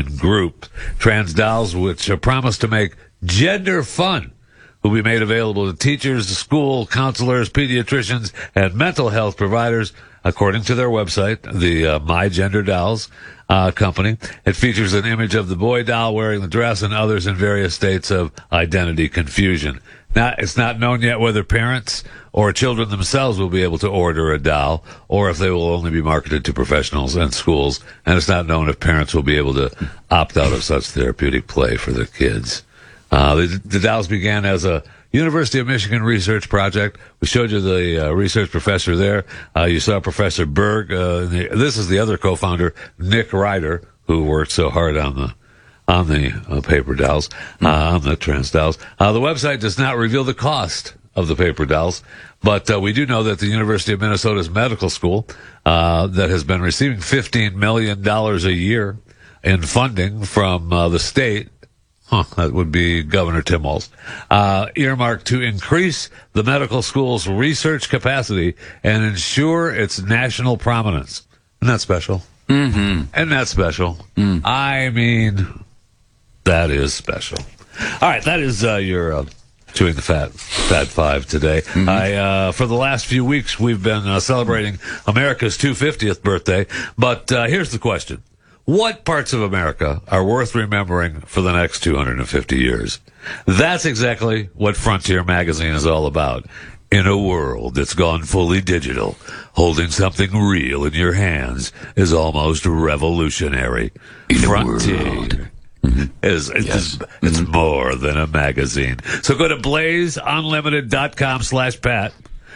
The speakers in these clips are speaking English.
in group. Trans dolls, which are promised to make gender fun, will be made available to teachers, school counselors, pediatricians, and mental health providers, according to their website, the My Gender Dolls company. It features an image of the boy doll wearing the dress and others in various states of identity confusion. Now, it's not known yet whether parents or children themselves will be able to order a doll, or if they will only be marketed to professionals and schools. And it's not known if parents will be able to opt out of such therapeutic play for their kids. The dolls began as a University of Michigan research project. We showed you the research professor there. You saw Professor Berg. This is the other co-founder, Nick Ryder, who worked so hard on the paper dolls, on the trans dolls. The website does not reveal the cost of the paper dolls, but we do know that the University of Minnesota's medical school that has been receiving $15 million a year in funding from the state, that would be Governor Tim Walz, earmarked to increase the medical school's research capacity and ensure its national prominence. Isn't that special? Mm-hmm. Isn't that special? Mm. I mean, that is special. All right, that is your Chewing the Fat Five today. Mm-hmm. For the last few weeks, we've been celebrating America's 250th birthday, but here's the question. What parts of America are worth remembering for the next 250 years? That's exactly what Frontier Magazine is all about. In a world that's gone fully digital, holding something real in your hands is almost revolutionary. Frontier it's more than a magazine. So go to blazeunlimited.com/Pat.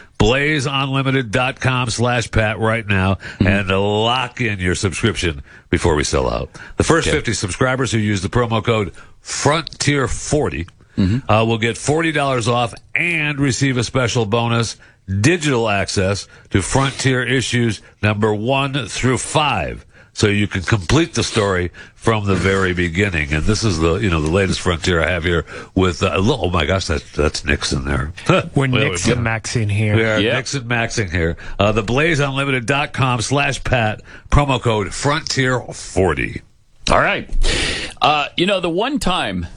blazeunlimited.com/Pat right now and lock in your subscription before we sell out. The first 50 subscribers who use the promo code Frontier40 will get $40 off and receive a special bonus, digital access to Frontier issues number 1 through 5. So you can complete the story from the very beginning. And this is the latest Frontier I have here with, oh my gosh, that's Nixon there. We're Nixon Maxing here. We are Nixon Maxing here. The blazeunlimited.com/Pat, promo code Frontier40. All right. The one time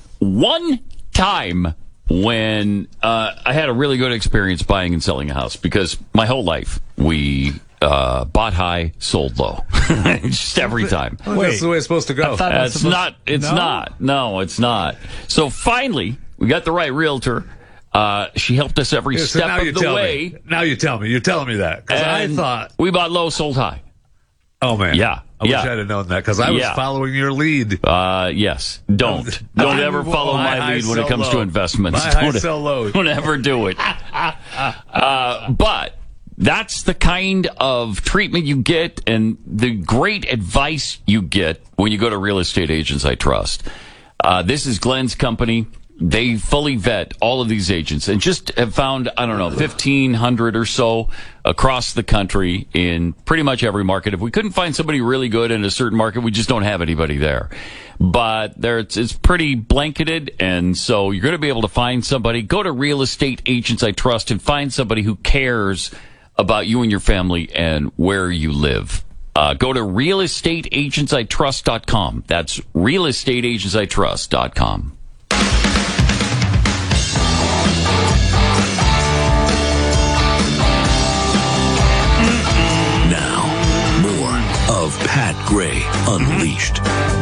when I had a really good experience buying and selling a house, because my whole life we bought high, sold low. Just every time. Well, that's the way it's supposed to go. It's not. No, it's not. So finally, we got the right realtor. She helped us every step of the way. Now you tell me. You're telling me that. Because I thought we bought low, sold high. Oh, man. Yeah. I wish I'd have known that, because I was following your lead. Yes. Don't ever follow my lead when it comes to investments. Don't ever do it. But that's the kind of treatment you get and the great advice you get when you go to Real Estate Agents I Trust. This is Glenn's company. They fully vet all of these agents and just have found, 1,500 or so across the country in pretty much every market. If we couldn't find somebody really good in a certain market, we just don't have anybody there. But it's pretty blanketed, and so you're going to be able to find somebody. Go to Real Estate Agents I Trust and find somebody who cares about you and your family and where you live. Go to realestateagentsitrust.com. That's realestateagentsitrust.com. Now, more of Pat Gray Unleashed.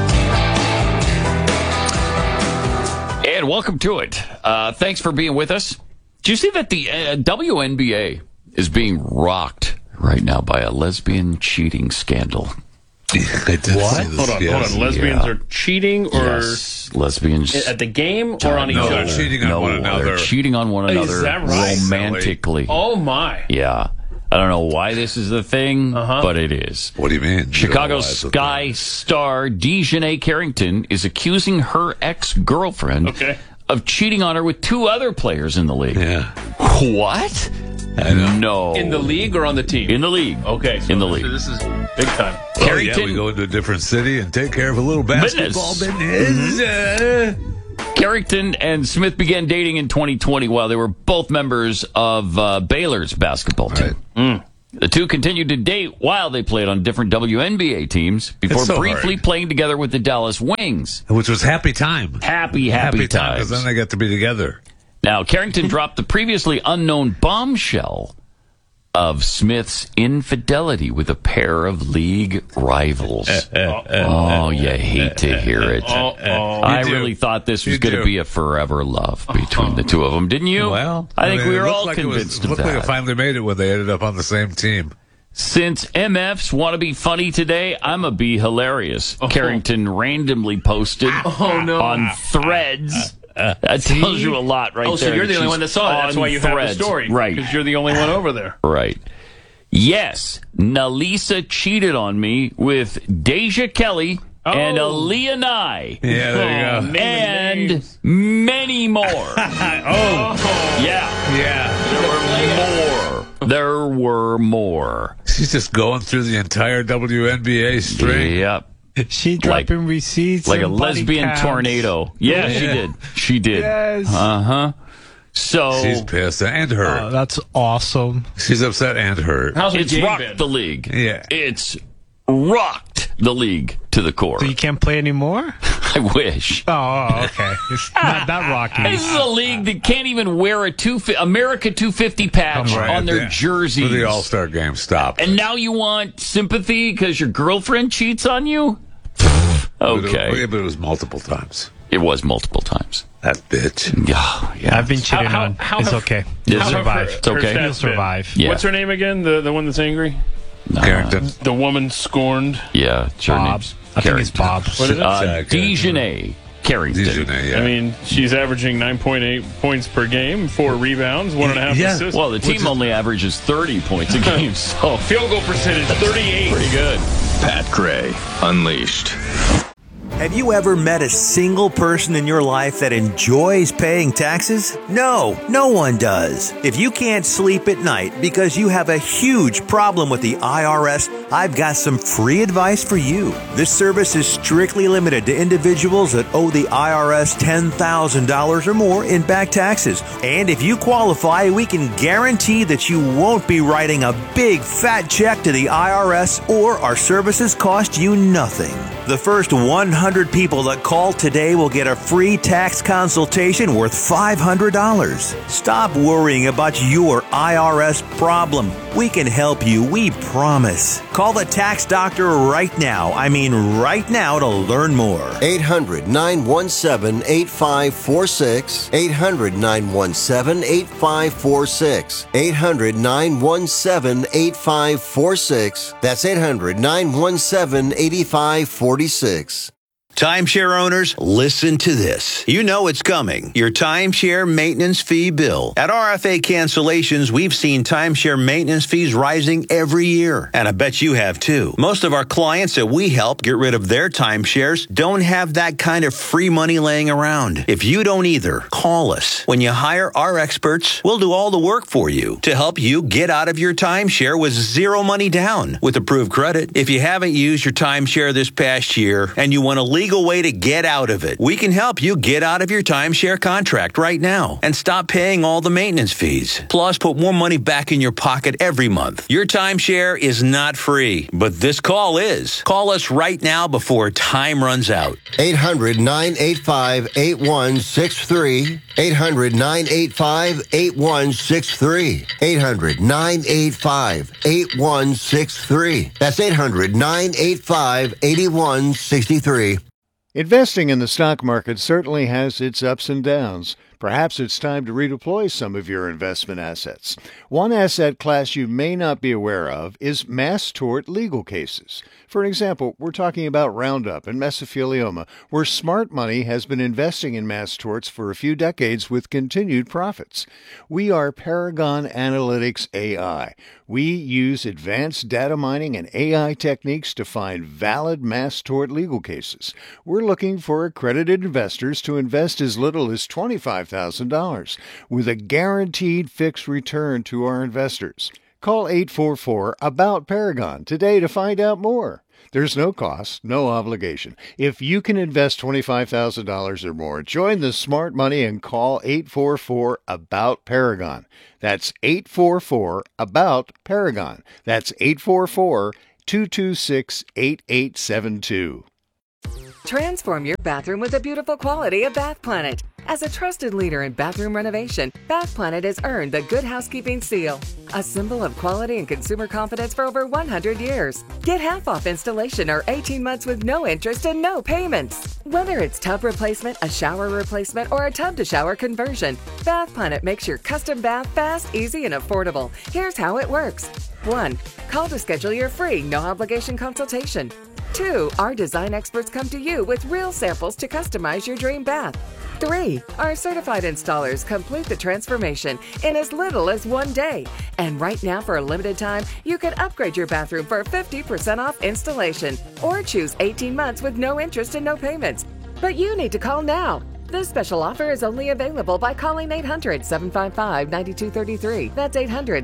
And welcome to it. Thanks for being with us. Did you see that the WNBA is being rocked right now by a lesbian cheating scandal? What? Hold on. Lesbians are cheating, or lesbians at the game, or on each other? They're cheating on one another. They're cheating on one another. Is that right? Romantically. Oh my! Yeah, I don't know why this is a thing, but it is. What do you mean? Chicago Sky star Dejanay Carrington is accusing her ex-girlfriend of cheating on her with 2 other players in the league. Yeah. What? I know. No. In the league or on the team? In the league. Okay. So in the league. So this is big time. Carrington, we go into a different city and take care of a little basketball business. Carrington and Smith began dating in 2020 while they were both members of Baylor's basketball team. Right. The two continued to date while they played on different WNBA teams before briefly playing together with the Dallas Wings. Which was happy time. Happy time, times. because then they got to be together. Now, Carrington dropped the previously unknown bombshell of Smith's infidelity with a pair of league rivals. Oh, you hate to hear it. I really thought this was going to be a forever love between the two of them, didn't you? Well, I think we were all convinced of that. It looked like it finally made it when they ended up on the same team. Since MFs want to be funny today, I'm going to be hilarious. Carrington randomly posted on Threads. That tells you a lot right there. Oh, so you're the only one that saw it. That's why you have the story. Right. Because you're the only one over there. Right. Yes, Nalisa cheated on me with Deja Kelly and Aaliyah Nye. Yeah, there you go. And many more. Yeah. There were more. She's just going through the entire WNBA string. Yep. She dropping receipts like a and lesbian body tornado. Yeah, she did. She did. Yes. Uh-huh. So she's pissed and hurt. Oh, that's awesome. She's upset and hurt. How's the it's game rocked been? the league. Yeah. It's rocked the league to the core. So you can't play anymore? I wish. Oh, okay. It's not that rocky. This is a league that can't even wear a America 250 patch on their jerseys. For the All-Star game, stop. And now you want sympathy because your girlfriend cheats on you? Okay. But it was multiple times. It was multiple times. That bitch. Yeah. I've been cheated on. It's okay. You'll survive. It's okay. You'll survive. Yeah. What's her name again? The one that's angry? Carrington. The woman scorned? Yeah. Bob. I think it's Bob. What is it? Dejanay Carrington. Dejanay, yeah. I mean, she's averaging 9.8 points per game, 4 rebounds, 1.5 assists. Well, the team only averages 30 points a game, so field goal percentage, 38. pretty good. Pat Gray Unleashed. Have you ever met a single person in your life that enjoys paying taxes? No, no one does. If you can't sleep at night because you have a huge problem with the IRS, I've got some free advice for you. This service is strictly limited to individuals that owe the IRS $10,000 or more in back taxes. And if you qualify, we can guarantee that you won't be writing a big fat check to the IRS, or our services cost you nothing. The first 100 people that call today will get a free tax consultation worth $500. Stop worrying about your IRS problem. We can help you, we promise. Call the tax doctor right now. I mean right now to learn more. 800-917-8546. 800-917-8546. 800-917-8546. That's 800-917-8546. Timeshare owners, listen to this. You know it's coming. Your timeshare maintenance fee bill. At RFA Cancellations, we've seen timeshare maintenance fees rising every year. And I bet you have too. Most of our clients that we help get rid of their timeshares don't have that kind of free money laying around. If you don't either, call us. When you hire our experts, we'll do all the work for you to help you get out of your timeshare with zero money down with approved credit. If you haven't used your timeshare this past year and you want to leave way to get out of it, we can help you get out of your timeshare contract right now and stop paying all the maintenance fees. Plus, put more money back in your pocket every month. Your timeshare is not free, but this call is. Call us right now before time runs out. 800-985-8163. 800-985-8163. 800-985-8163. That's 800-985-8163. Investing in the stock market certainly has its ups and downs. Perhaps it's time to redeploy some of your investment assets. One asset class you may not be aware of is mass tort legal cases. For example, we're talking about Roundup and mesothelioma, where smart money has been investing in mass torts for a few decades with continued profits. We are Paragon Analytics AI. We use advanced data mining and AI techniques to find valid mass tort legal cases. We're looking for accredited investors to invest as little as $25,000 with a guaranteed fixed return to our investors. Call 844-ABOUT-PARAGON today to find out more. There's no cost, no obligation. If you can invest $25,000 or more, join the smart money and call 844-ABOUT-PARAGON. That's 844-ABOUT-PARAGON. That's 844-226-8872. Transform your bathroom with the beautiful quality of Bath Planet. As a trusted leader in bathroom renovation, Bath Planet has earned the Good Housekeeping seal, a symbol of quality and consumer confidence for over 100 years. Get half off installation or 18 months with no interest and no payments. Whether it's tub replacement, a shower replacement, or a tub-to-shower conversion, Bath Planet makes your custom bath fast, easy, and affordable. Here's how it works. 1. Call to schedule your free, no-obligation consultation. 2. Our design experts come to you with real samples to customize your dream bath. 3. Our certified installers complete the transformation in as little as 1 day. And right now, for a limited time, you can upgrade your bathroom for 50% off installation or choose 18 months with no interest and no payments. But you need to call now. This special offer is only available by calling 800-755-9233. That's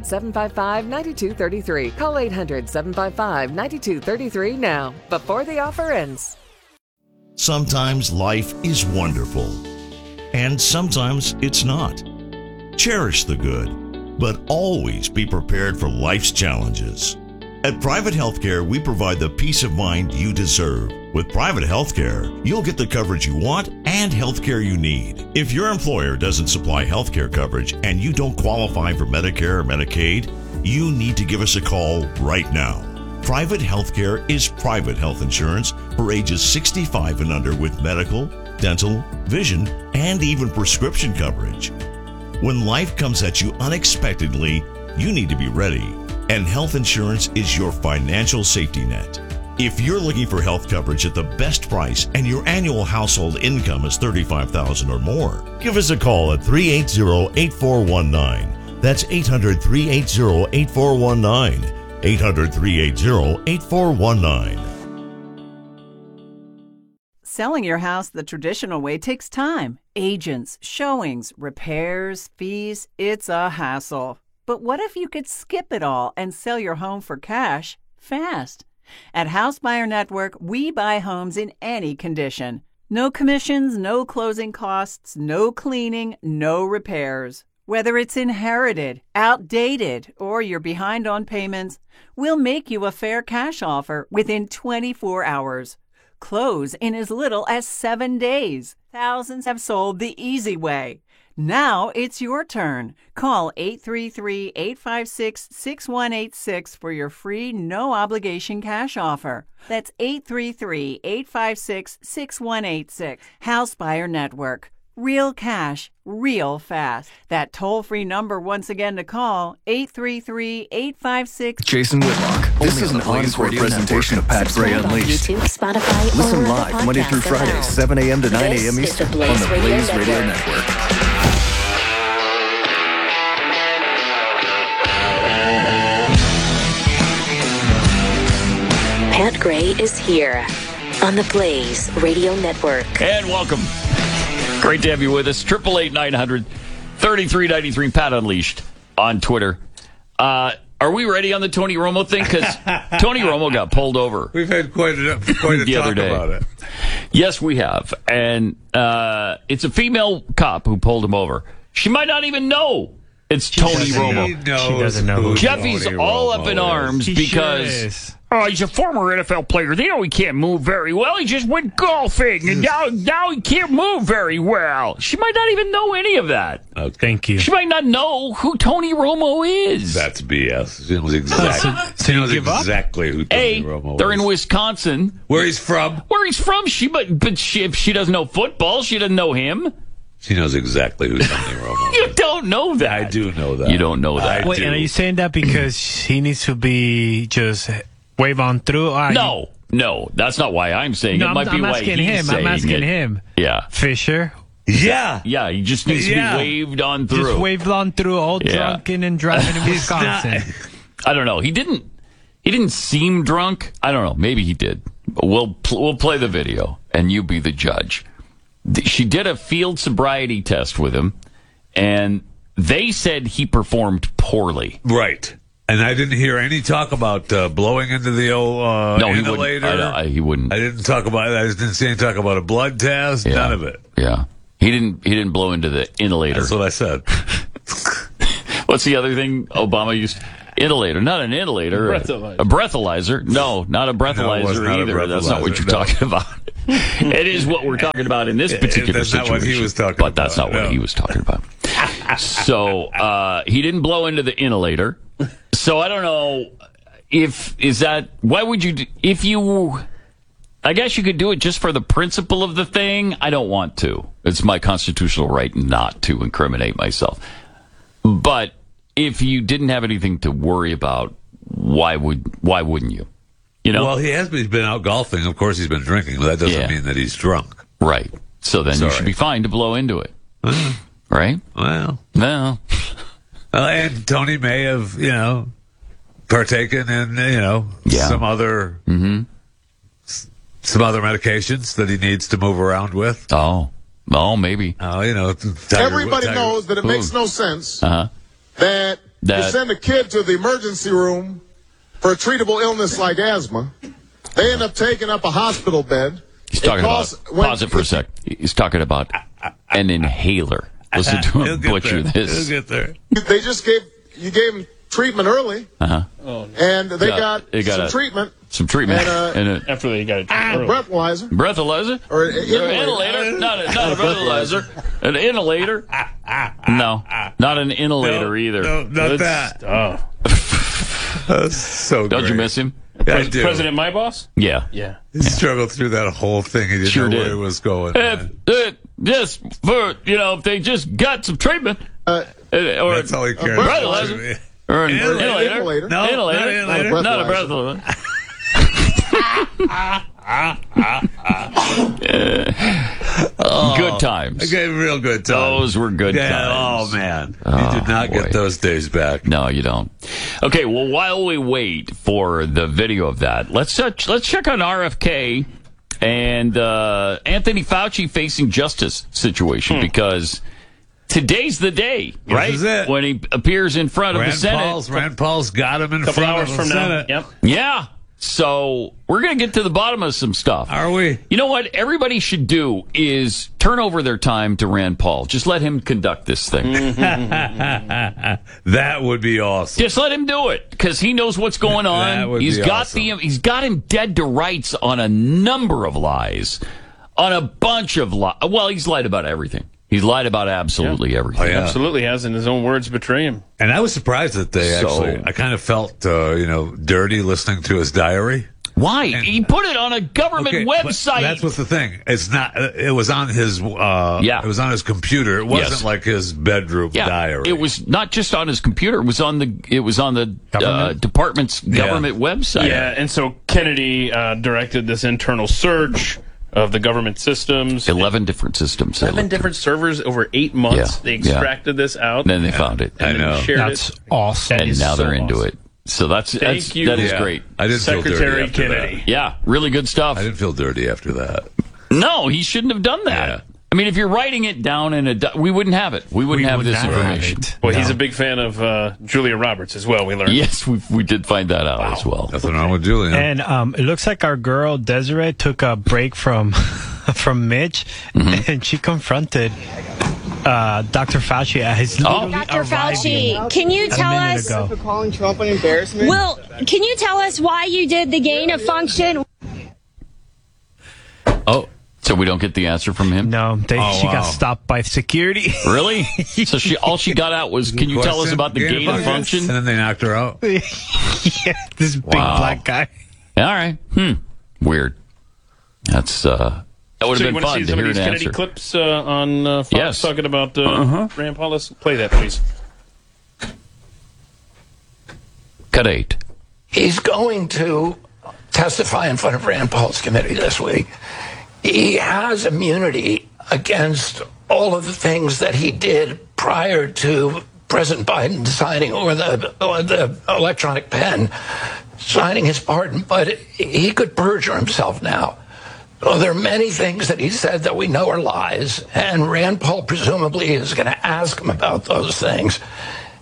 800-755-9233. Call 800-755-9233 now, before the offer ends. Sometimes life is wonderful, and sometimes it's not. Cherish the good, but always be prepared for life's challenges. At Private Healthcare, we provide the peace of mind you deserve. With Private Healthcare, you'll get the coverage you want and healthcare you need. If your employer doesn't supply healthcare coverage and you don't qualify for Medicare or Medicaid, you need to give us a call right now. Private Healthcare is private health insurance for ages 65 and under with medical, dental, vision, and even prescription coverage. When life comes at you unexpectedly, you need to be ready, and health insurance is your financial safety net. If you're looking for health coverage at the best price and your annual household income is $35,000 or more, give us a call at 380-8419. That's 800-380-8419. 800-380-8419. Selling your house the traditional way takes time. Agents, showings, repairs, fees, it's a hassle. But what if you could skip it all and sell your home for cash fast? At House Buyer Network, we buy homes in any condition. No commissions, no closing costs, no cleaning, no repairs. Whether it's inherited, outdated, or you're behind on payments, we'll make you a fair cash offer within 24 hours. Close in as little as 7 days. Thousands have sold the easy way. Now it's your turn. Call 833-856-6186 for your free, no-obligation cash offer. That's 833-856-6186. House Buyer Network. Real cash, real fast. That toll-free number once again to call, 833-856... Jason Whitlock. This is an encore presentation of Pat Gray Unleashed. YouTube, Spotify, Listen live Monday through Friday, 7 a.m. to 9 a.m. Eastern on the Blaze Radio Network. Pat Gray is here on the Blaze Radio Network. And welcome. Great to have you with us. 888-900-3393. Pat Unleashed on Twitter. Are we ready on the Tony Romo thing? Because Tony Romo got pulled over. We've had quite a talk about it. Yes, we have. And it's a female cop who pulled him over. She might not even know it's Tony Romo. She doesn't know who Jeffy's Tony all Romo up in arms because... Sure he's a former NFL player. They know he can't move very well. He just went golfing, and now he can't move very well. She might not even know any of that. Thank you. She might not know who Tony Romo is. That's BS. She knows exactly who Tony Romo is. They're in Wisconsin. Where he's from. If she doesn't know football, she doesn't know him. She knows exactly who Tony Romo is. You don't know that. I do know that. You don't know that. Wait, and are you saying that because he needs to be just... wave on through? No, that's not why I'm saying it. Might be why he's saying it. I'm asking him. Yeah. Fisher? Yeah, he just needs to be waved on through. Just waved on through, all drunken and driving in Wisconsin. I don't know. He didn't seem drunk. I don't know. Maybe he did. We'll play the video, and you be the judge. She did a field sobriety test with him, and they said he performed poorly. Right. And I didn't hear any talk about blowing into the old No, he inhalator. wouldn't. He wouldn't. I didn't talk about. I didn't see any talk about a blood test. Yeah. None of it. Yeah. He didn't blow into the inhalator. That's what I said. What's the other thing Obama used? Inhalator, not an inhalator. Breathalyzer. A breathalyzer. No, not a breathalyzer not a either. That's not what you're breathalyzer, no. talking about. It is what we're talking about in this particular That's not situation. what he was talking but that's about, not what no. he was talking about. So he didn't blow into the inhalator. So I don't know why would you I guess you could do it just for the principle of the thing. I don't want to. It's my constitutional right not to incriminate myself. But if you didn't have anything to worry about, why wouldn't you? You know? Well, he's been out golfing. Of course, he's been drinking, but that doesn't mean that he's drunk. Right. So then you should be fine to blow into it. Right? Well. No. And Tony may have, partaken in, some other medications that he needs to move around with. Oh, maybe. Everybody knows that it makes no sense that you send a kid to the emergency room for a treatable illness like asthma. They end up taking up a hospital bed. He's talking about, pause it for a sec. He's talking about an inhaler. Listen to him butcher this. He'll get there. They just gave him treatment early, and they got some treatment. Some treatment. And after they got a breathalyzer. Breathalyzer? Or an inhalator? Not a breathalyzer. An inhalator? No, not an inhalator either. No, not that. That's so Don't great. you miss him? I do. President My Boss? Yeah. Yeah. He struggled through that whole thing. He didn't know where it was going. Just for, if they just got some treatment. Or that's all he cared about. Breathalyzer. Or an inhalator. No, inhalator. Not a breathalyzer. Good times. Okay, real good times. Those were good times. Oh, man. You did not get those days back. No, you don't. Okay, well, while we wait for the video of that, let's check on RFK and Anthony Fauci facing justice situation because today's the day, right? This is it. When he appears in front of the Senate. Rand Paul's got him in couple front hours of the from Senate. now. Yep. Yeah. So we're going to get to the bottom of some stuff. Are we? You know what everybody should do is turn over their time to Rand Paul. Just let him conduct this thing. That would be awesome. Just let him do it because he knows what's going on. That would He's be got awesome. he's got him dead to rights on a number of lies, on a bunch of lies. Well, he's lied about everything. He's lied about absolutely everything. Oh, yeah. Absolutely has, in his own words, betray him. And I was surprised that they I kind of felt, dirty listening to his diary. Why? He put it on a government website. That's what's the thing. It's not. It was on his. It was on his computer. It wasn't like his bedroom diary. It was not just on his computer. It was on the department's government website. Yeah, and so Kennedy directed this internal search of the government systems. 11 different systems. 11 different servers over 8 months. Yeah, They extracted this out. And then they found it. And then shared That's it. awesome. And now they're into awesome. it. So that is great. I didn't feel Secretary dirty after Kennedy. that. Yeah, really good stuff. I didn't feel dirty after that. No, he shouldn't have done that. Yeah. I mean, if you're writing it down we wouldn't have it. We wouldn't have this information. Well, he's a big fan of Julia Roberts as well, we learned. Yes, we did find that out as well. Nothing wrong with Julia. And it looks like our girl Desiree took a break from Mitch, and she confronted Dr. Fauci at his literally Dr. Fauci, can you tell us for calling Trump an embarrassment? Will, can you tell us why you did the gain of function? Oh, so we don't get the answer from him? No, she got stopped by security. Really? So all she got out was, can you tell us about the gain of function? And then they knocked her out. Yeah, this big black guy. All right. Weird. That's that would have been fun to hear an answer. Kennedy clips on Fox talking about Rand Paul? Let's play that, please. Cut 8. He's going to testify in front of Rand Paul's committee this week. He has immunity against all of the things that he did prior to President Biden signing, or the electronic pen signing his pardon, but he could perjure himself now. Well, there are many things that he said that we know are lies, and Rand Paul presumably is going to ask him about those things.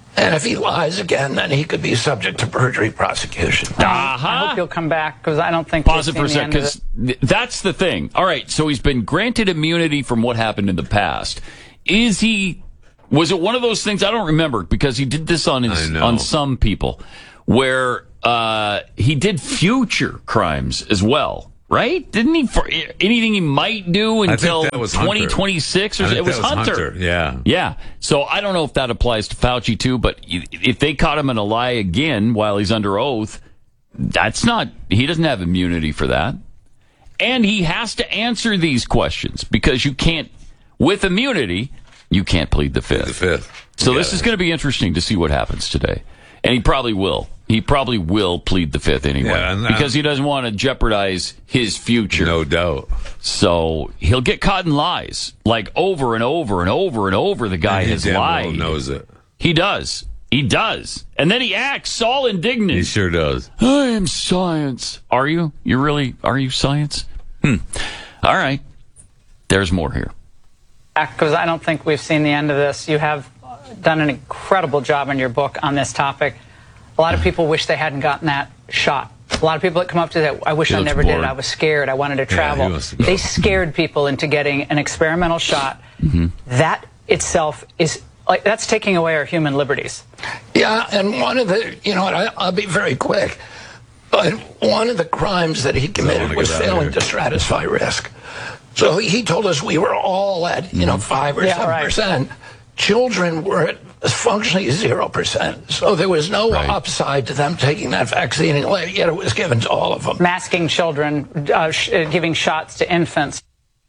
And if he lies again, then he could be subject to perjury prosecution. I hope you'll come back, because I don't think Pause it we've for a seen the second, end of because that's the thing. All right, so he's been granted immunity from what happened in the past. Was it one of those things? I don't remember, because he did this on some people, where he did future crimes as well, right? Didn't he? For anything he might do until 2026, or it was Hunter. Yeah. So I don't know if that applies to Fauci too, but if they caught him in a lie again while he's under oath, he doesn't have immunity for that. And he has to answer these questions, because you can't, with immunity, you can't plead the fifth. So this is going to be interesting to see what happens today. And he probably will. He probably will plead the fifth anyway, because he doesn't want to jeopardize his future. No doubt. So he'll get caught in lies, like over and over and over and over. The guy has lied. Well knows it. He does. He does. And then he acts all indignant. He sure does. I am science. Are you? Are you science? All right. There's more here. Because I don't think we've seen the end of this. You have done an incredible job in your book on this topic. A lot of people wish they hadn't gotten that shot. A lot of people that come up to that, I wish I never did. I was scared. I wanted to travel. They scared people into getting an experimental shot. That itself is that's taking away our human liberties. Yeah, and one of the, I'll be very quick, but one of the crimes that he committed was failing to stratify risk. So he told us we were all at, 5 or 7%. Children were at functionally 0%. So there was no upside to them taking that vaccine, and yet it was given to all of them. Masking children, giving shots to infants.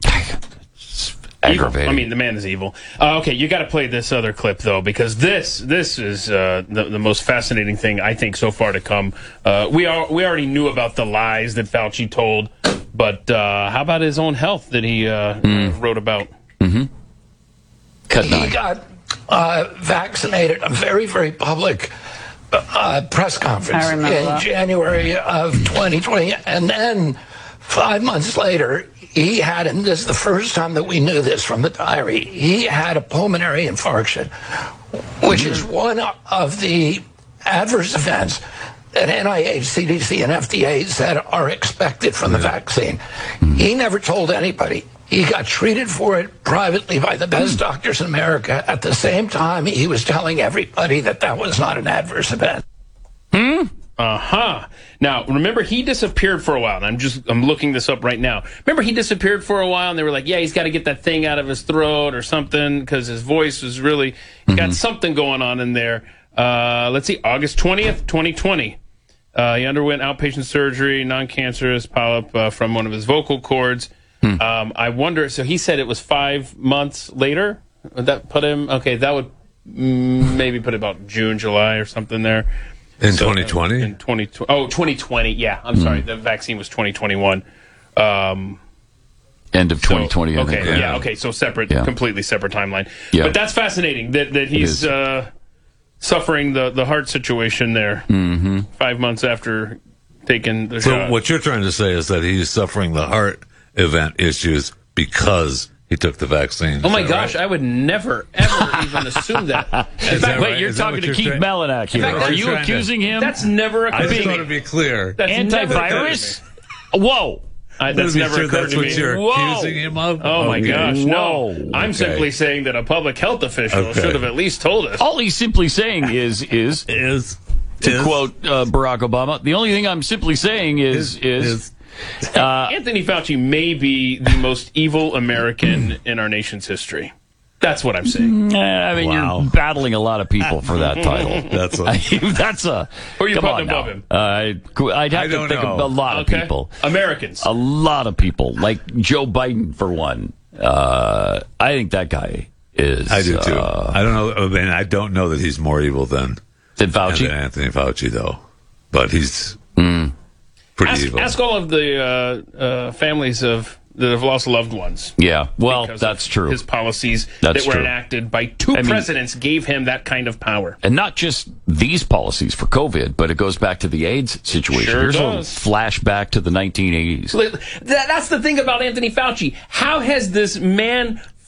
Evil. I mean, the man is evil. Okay, you got to play this other clip though, because this is the most fascinating thing I think so far to come. We already knew about the lies that Fauci told, but how about his own health that he wrote about? He got vaccinated a very, very public press conference in January of 2020, and then 5 months later, he had, and this is the first time that we knew this from the diary, he had a pulmonary infarction, which is one of the adverse events that NIH, CDC, and FDA said are expected from the vaccine. He never told anybody. He got treated for it privately by the best doctors in America. At the same time, he was telling everybody that that was not an adverse event. Now, remember, he disappeared for a while, and I'm looking this up right now. Remember, he disappeared for a while, and they were like, yeah, he's got to get that thing out of his throat or something, because his voice was really, he got something going on in there. Let's see, August 20th, 2020. He underwent outpatient surgery, non-cancerous polyp from one of his vocal cords. I wonder, so he said it was 5 months later? Would that put him, okay, that would maybe put about June, July or something there. In 2020? In 2020, yeah. I'm sorry, the vaccine was 2021. End of 2020. Okay, so completely separate timeline. Yeah. But that's fascinating that he's suffering the heart situation there 5 months after taking the shot. So what you're trying to say is that he's suffering the heart event issues because he took the vaccine. Oh my gosh, right? I would never, ever even assume that. In fact, wait, you're talking to Keith Melanak here. Are you accusing him? That's never occurred to me. I just want to be clear. Antivirus? Whoa. That's never occurred to me. That's what you're accusing him of? Oh my gosh, no. I'm simply saying that a public health official should have at least told us. All he's simply saying is to quote Barack Obama, the only thing I'm simply saying is Anthony Fauci may be the most evil American in our nation's history. That's what I'm saying. I mean, you're battling a lot of people for that title. That's a. Or you're putting above him. I'd have to think of a lot of people. Americans. A lot of people, like Joe Biden, for one. I think that guy is. I do too. I don't know. I mean, I don't know that he's more evil than Fauci. Than Anthony Fauci, though. But he's pretty evil. Ask all of the families that have lost loved ones. Yeah, well, that's true. His policies that were enacted by two presidents gave him that kind of power. And not just these policies for COVID, but it goes back to the AIDS situation. Sure Here's does. a flashback to the 1980s. That's the thing about Anthony Fauci. How has this man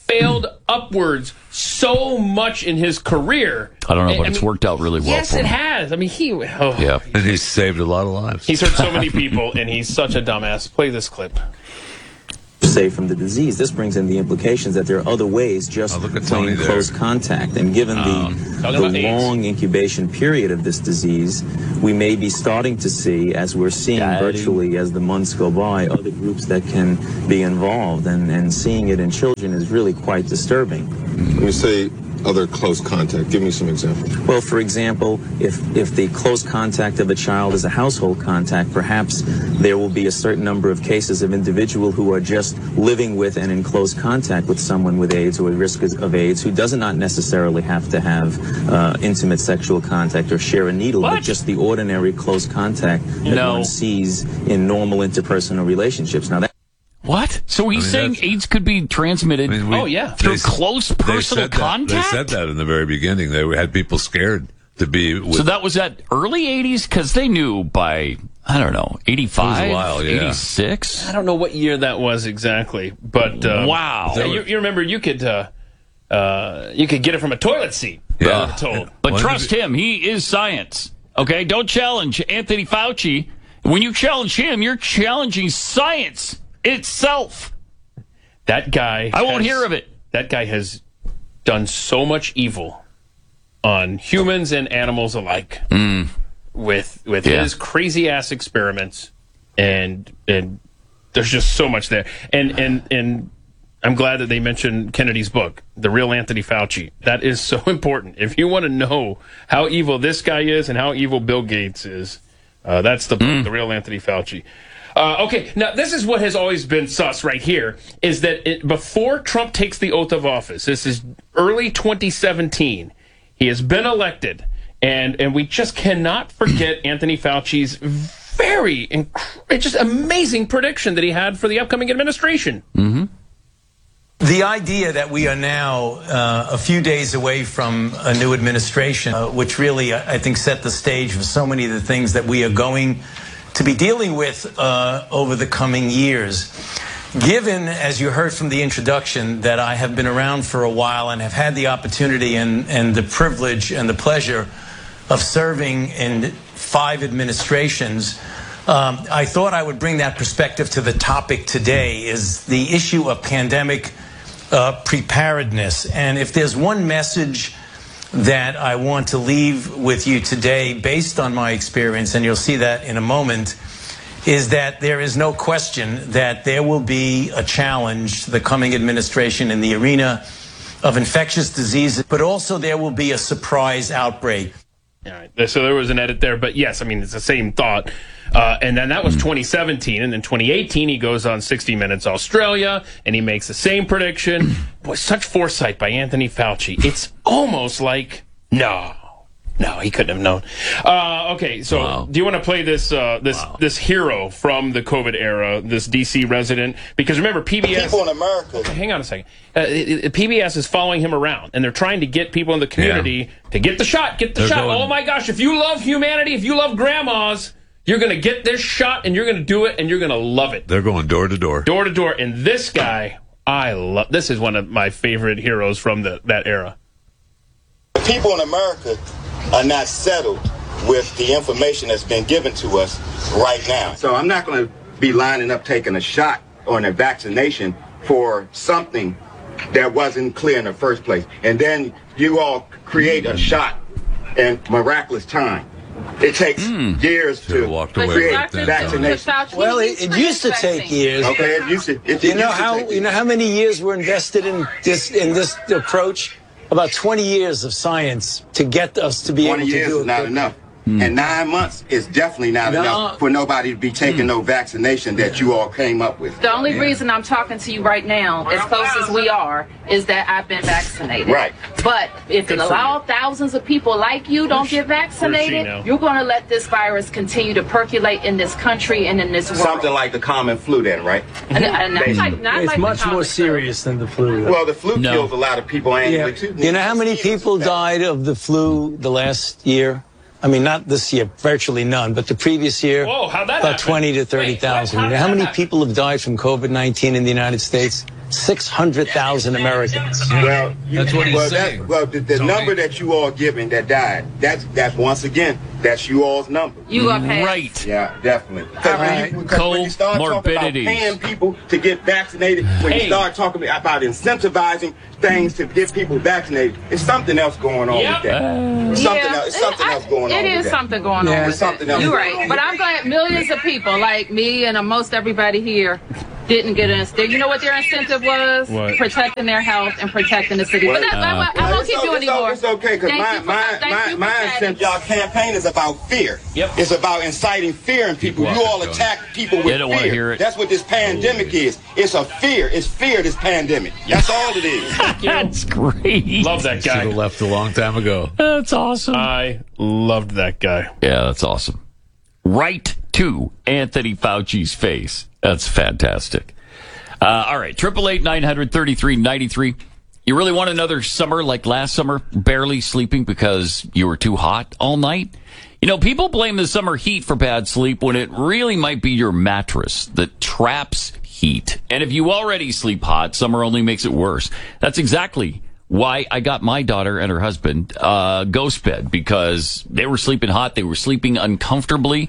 failed upwards so much in his career. I don't know, but it's worked out really well. Yes, for it him. has. I mean, Yeah, and he's saved a lot of lives. He's hurt so many people, and he's such a dumbass. Play this clip. Safe from the disease. This brings in the implications that there are other ways just plain close contact. And given the long incubation period of this disease, we may be starting to see, as we're seeing virtually as the months go by, other groups that can be involved. And seeing it in children is really quite disturbing. When you say other close contact, give me some examples. Well, for example, if the close contact of a child is a household contact, perhaps there will be a certain number of cases of individual who are just living with and in close contact with someone with AIDS or at risk of AIDS who does not necessarily have to have intimate sexual contact or share a needle, but just the ordinary close contact that one sees in normal interpersonal relationships. Now, What? So he's saying AIDS could be transmitted through close personal contact? They said that in the very beginning. They had people scared to be with... So that was at early 80s? Because they knew by, I don't know, 85, It was a while, 86? I don't know what year that was exactly, but... wow. You remember you could get it from a toilet seat. Yeah. Told. But trust him. He is science. Okay? Don't challenge Anthony Fauci. When you challenge him, you're challenging science itself. That guy... I won't hear of it. That guy has done so much evil on humans and animals alike with his crazy-ass experiments, and there's just so much there. And I'm glad that they mentioned Kennedy's book, The Real Anthony Fauci. That is so important. If you want to know how evil this guy is and how evil Bill Gates is, that's the book, The Real Anthony Fauci. Okay, now this is what has always been sus right here, is that before Trump takes the oath of office, this is early 2017, he has been elected, and we just cannot forget Anthony Fauci's very, just amazing prediction that he had for the upcoming administration. Mm-hmm. The idea that we are now a few days away from a new administration, which really, I think, set the stage for so many of the things that we are going to be dealing with over the coming years. Given, as you heard from the introduction, that I have been around for a while and have had the opportunity and the privilege and the pleasure of serving in 5 administrations, I thought I would bring that perspective to the topic today, is the issue of pandemic preparedness. And if there's one message that I want to leave with you today, based on my experience, and you'll see that in a moment, is that there is no question that there will be a challenge to the coming administration in the arena of infectious diseases, but also there will be a surprise outbreak. All right, so there was an edit there, but yes, I mean, it's the same thought. And then that was 2017, and then 2018, he goes on 60 Minutes Australia, and he makes the same prediction. Boy, such foresight by Anthony Fauci. It's almost like, no, he couldn't have known. Okay, so do you want to play this this hero from the COVID era, this D.C. resident? Because remember, PBS... People in America... Okay, hang on a second. PBS is following him around, and they're trying to get people in the community to get the shot, Oh my gosh, if you love humanity, if you love grandmas... You're going to get this shot, and you're going to do it, and you're going to love it. They're going door to door. Door to door. And this guy, this is one of my favorite heroes from that era. People in America are not settled with the information that's been given to us right now. So I'm not going to be lining up taking a shot or a vaccination for something that wasn't clear in the first place. And then you all create a shot in miraculous time. It takes years to create vaccination. Well, it used to take years. Okay, it used to. You know how many years were invested in this approach? About 20 years of science to get us to be able to do it. 20 years is not enough. And 9 months is definitely not enough for nobody to be taking no vaccination that you all came up with. The only reason I'm talking to you right now, as close as we are, is that I've been vaccinated. Right. But if it allows thousands of people like you don't get vaccinated, you're going to let this virus continue to percolate in this country and in this world. Something like the common flu then, right? It's much more serious than the flu. Well, the flu kills a lot of people annually, too. You know how many people died of the flu the last year? I mean, not this year, virtually none, but the previous year, how'd that about 20 to 30,000. You know how many people have died from COVID-19 in the United States? 600,000 Americans. Well, that's what he's saying. The number that you all giving that died, that's once again, that's you all's number. You are paying. Right. Yeah, definitely. Because when you start talking about Comorbidities. paying people to get vaccinated, when you start talking about incentivizing things to get people vaccinated, it's something else going on with that. It's something else going on. It is something going on. It's something else. You're right. But I'm glad millions of people like me and most everybody here didn't get an incentive. You know what their incentive was? What? Protecting their health and protecting the city. But I won't keep you anymore. It's okay, because my incentive, y'all campaign is about fear. Yep. It's about inciting fear in people. You all attack people with They don't want to fear. hear it. That's what this pandemic is. It's a fear. It's fear, this pandemic. That's all it is. That's great. Love that Should guy. have left a long time ago. That's awesome. I loved that guy. Yeah, that's awesome. Right to Anthony Fauci's face. That's fantastic. All right, 888-900-3393. You really want another summer like last summer, barely sleeping because you were too hot all night? You know, people blame the summer heat for bad sleep when it really might be your mattress that traps heat. And if you already sleep hot, summer only makes it worse. That's exactly why I got my daughter and her husband Ghost Bed, because they were sleeping hot. They were sleeping uncomfortably.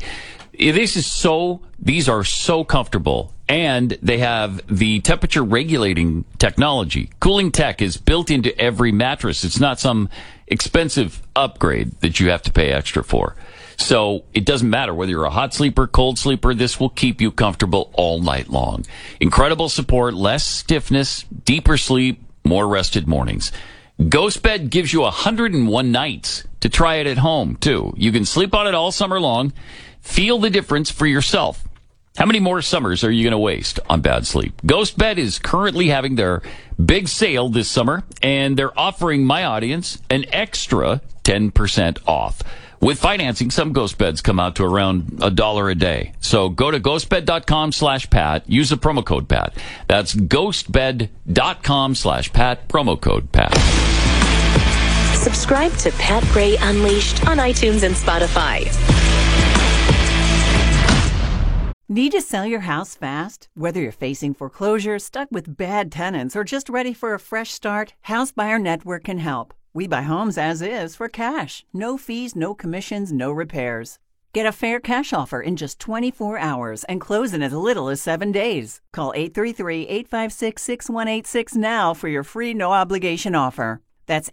These are so comfortable, and they have the temperature regulating technology. Cooling tech is built into every mattress. It's not some expensive upgrade that you have to pay extra for. So it doesn't matter whether you're a hot sleeper, cold sleeper, this will keep you comfortable all night long. Incredible support, less stiffness, deeper sleep, more rested mornings. Ghost Bed gives you 101 nights to try it at home, too. You can sleep on it all summer long. Feel the difference for yourself. How many more summers are you going to waste on bad sleep? Ghost Bed is currently having their big sale this summer, and they're offering my audience an extra 10% off. With financing, some Ghost Beds come out to around $1 a day. So go to ghostbed.com/Pat. Use the promo code Pat. That's ghostbed.com/Pat. Promo code Pat. Subscribe to Pat Gray Unleashed on iTunes and Spotify. Need to sell your house fast? Whether you're facing foreclosure, stuck with bad tenants, or just ready for a fresh start, House Buyer Network can help. We buy homes as is for cash. No fees, no commissions, no repairs. Get a fair cash offer in just 24 hours and close in as little as 7 days. Call 833-856-6186 now for your free no-obligation offer. That's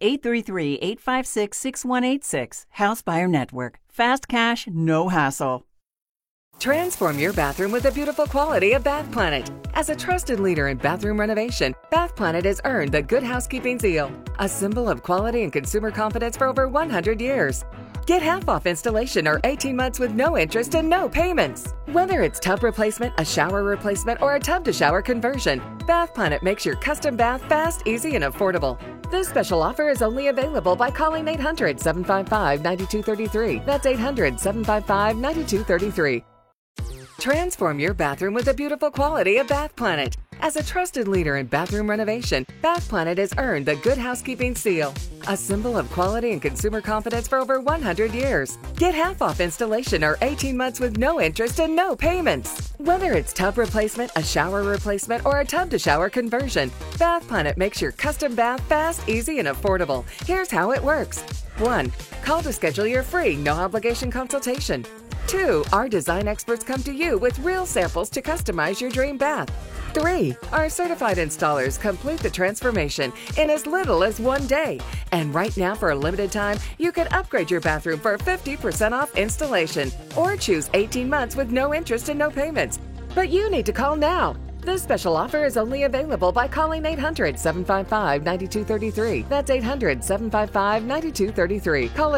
833-856-6186. House Buyer Network. Fast cash, no hassle. Transform your bathroom with the beautiful quality of Bath Planet. As a trusted leader in bathroom renovation, Bath Planet has earned the Good Housekeeping seal, a symbol of quality and consumer confidence for over 100 years. Get half off installation or 18 months with no interest and no payments. Whether it's tub replacement, a shower replacement, or a tub-to-shower conversion, Bath Planet makes your custom bath fast, easy, and affordable. This special offer is only available by calling 800-755-9233. That's 800-755-9233. Transform your bathroom with the beautiful quality of Bath Planet. As a trusted leader in bathroom renovation, Bath Planet has earned the Good Housekeeping seal, a symbol of quality and consumer confidence for over 100 years. Get half off installation or 18 months with no interest and no payments. Whether it's tub replacement, a shower replacement, or a tub-to-shower conversion, Bath Planet makes your custom bath fast, easy, and affordable. Here's how it works. 1. Call to schedule your free, no-obligation consultation. 2. Our design experts come to you with real samples to customize your dream bath. 3. Our certified installers complete the transformation in as little as 1 day. And right now, for a limited time, you can upgrade your bathroom for 50% off installation or choose 18 months with no interest and no payments. But you need to call now. This special offer is only available by calling 800-755-9233. That's 800-755-9233. Call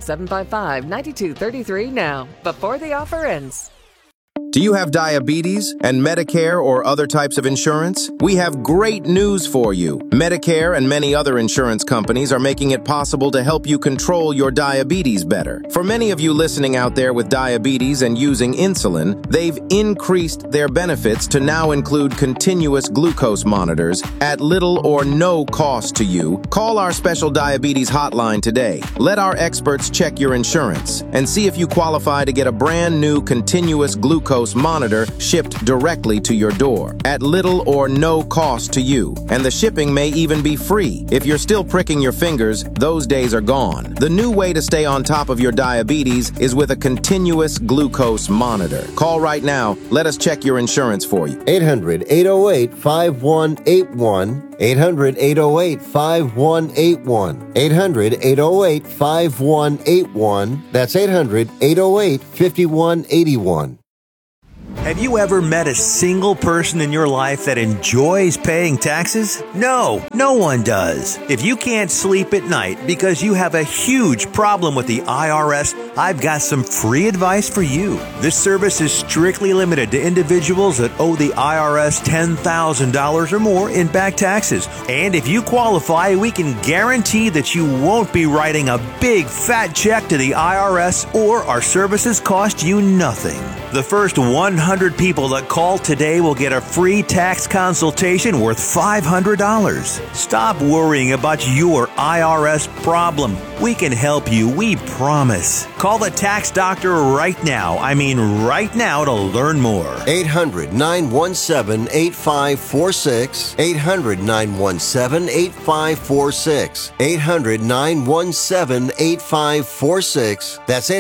800-755-9233 now, before the offer ends. Do you have diabetes and Medicare or other types of insurance? We have great news for you. Medicare and many other insurance companies are making it possible to help you control your diabetes better. For many of you listening out there with diabetes and using insulin, they've increased their benefits to now include continuous glucose monitors at little or no cost to you. Call our special diabetes hotline today. Let our experts check your insurance and see if you qualify to get a brand new continuous glucose glucose monitor shipped directly to your door at little or no cost to you. And the shipping may even be free. If you're still pricking your fingers, those days are gone. The new way to stay on top of your diabetes is with a continuous glucose monitor. Call right now. Let us check your insurance for you. 800-808-5181. 800-808-5181. 800-808-5181. That's 800-808-5181. Have you ever met a single person in your life that enjoys paying taxes? No, no one does. If you can't sleep at night because you have a huge problem with the IRS, I've got some free advice for you. This service is strictly limited to individuals that owe the IRS $10,000 or more in back taxes. And if you qualify, we can guarantee that you won't be writing a big fat check to the IRS, or our services cost you nothing. The first 100 people that call today will get a free tax consultation worth $500. Stop worrying about your IRS problem. We can help you, we promise. Call the tax doctor right now. I mean right now, to learn more. 800-917-8546. 800-917-8546. 800-917-8546. That's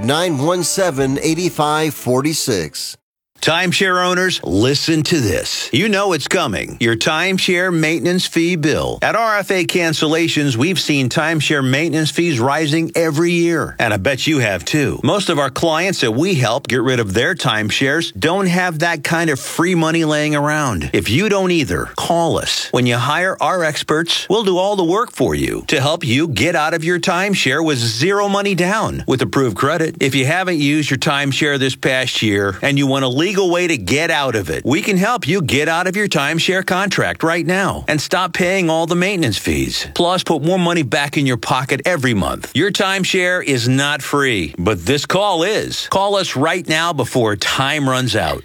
800-917-8546. Timeshare owners, listen to this. You know it's coming. Your timeshare maintenance fee bill. At RFA Cancellations, we've seen timeshare maintenance fees rising every year. And I bet you have too. Most of our clients that we help get rid of their timeshares don't have that kind of free money laying around. If you don't either, call us. When you hire our experts, we'll do all the work for you to help you get out of your timeshare with zero money down with approved credit. If you haven't used your timeshare this past year and you want to leave legal way to get out of it. We can help you get out of your timeshare contract right now and stop paying all the maintenance fees. Plus, put more money back in your pocket every month. Your timeshare is not free, but this call is. Call us right now before time runs out.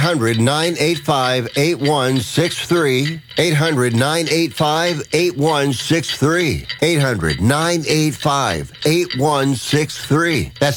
800-985-8163. 800-985-8163. 800-985-8163. That's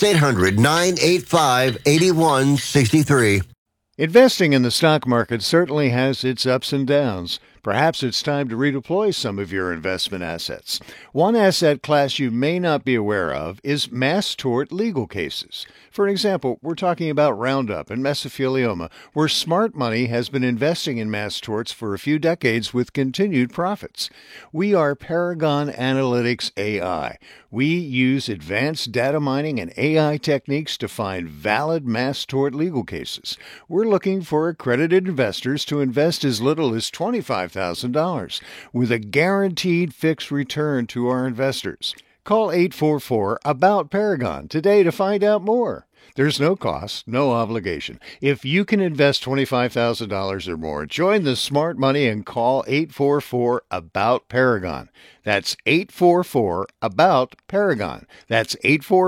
800-985-8163. Investing in the stock market certainly has its ups and downs. Perhaps it's time to redeploy some of your investment assets. One asset class you may not be aware of is mass tort legal cases. For example, we're talking about Roundup and mesothelioma, where smart money has been investing in mass torts for a few decades with continued profits. We are Paragon Analytics AI. We use advanced data mining and AI techniques to find valid mass tort legal cases. We're looking for accredited investors to invest as little as $25,000 with a guaranteed fixed return to our investors. Call 844-ABOUT-PARAGON today to find out more. There's no cost, no obligation. If you can invest $25,000 or more, join the smart money and call 844-ABOUT-PARAGON. That's 844-ABOUT-PARAGON. That's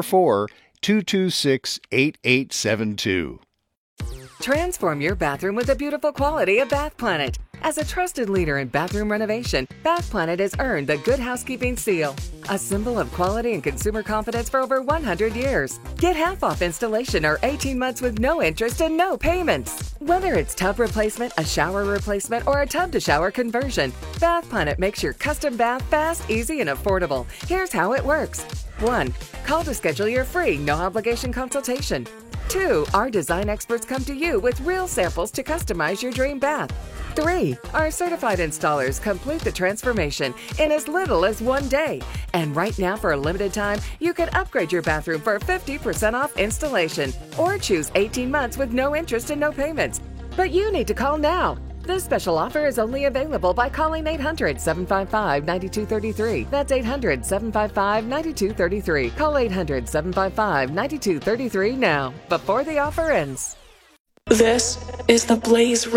844-226-8872. Transform your bathroom with the beautiful quality of Bath Planet. As a trusted leader in bathroom renovation, Bath Planet has earned the Good Housekeeping Seal, a symbol of quality and consumer confidence for over 100 years. Get half off installation or 18 months with no interest and no payments. Whether it's tub replacement, a shower replacement, or a tub-to-shower conversion, Bath Planet makes your custom bath fast, easy, and affordable. Here's how it works. 1. Call to schedule your free, no-obligation consultation. 2. Our design experts come to you with real samples to customize your dream bath. 3. Our certified installers complete the transformation in as little as 1 day. And right now, for a limited time, you can upgrade your bathroom for 50% off installation or choose 18 months with no interest and no payments. But you need to call now. This special offer is only available by calling 800-755-9233. That's 800-755-9233. Call 800-755-9233 now, before the offer ends. This is the Blaze